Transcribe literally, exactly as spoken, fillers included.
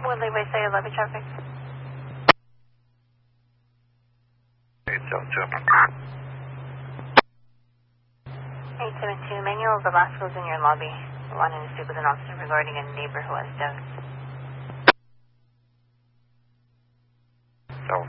Woodley Way, say lobby traffic. eight seven two. eight seven two, manual of the last was in your lobby. Wanting to speak with an officer regarding a neighbor who has done.